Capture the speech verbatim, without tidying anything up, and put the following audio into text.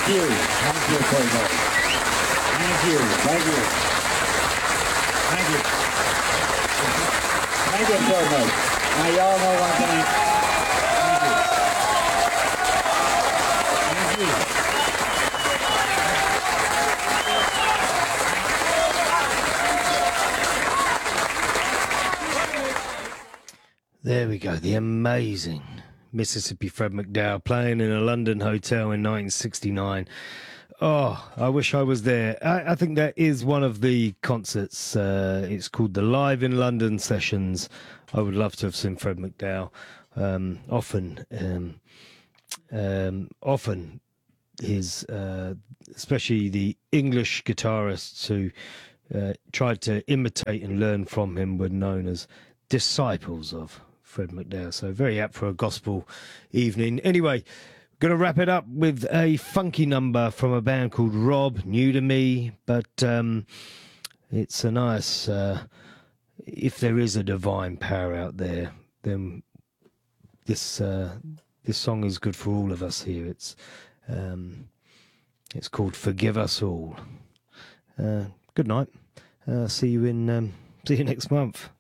you. Thank you, Colmo. Thank you. Thank you. Thank you. Thank you, Colmo. Now, y'all know one thing. Thank you. Thank you. There we go, the amazing Mississippi Fred McDowell playing in a London hotel in nineteen sixty-nine. Oh, I wish I was there. I, I think that is one of the concerts. Uh, it's called the Live in London Sessions. I would love to have seen Fred McDowell. Um, often, um, um, often his, uh, especially the English guitarists who uh, tried to imitate and learn from him were known as disciples of Fred McDowell. So very apt for a gospel evening. Anyway, going to wrap it up with a funky number from a band called Rob, new to me, but um, it's a nice, uh, if there is a divine power out there, then this uh, this song is good for all of us here. It's um, it's called Forgive Us All. Uh, good night. Uh, see you in um, see you next month.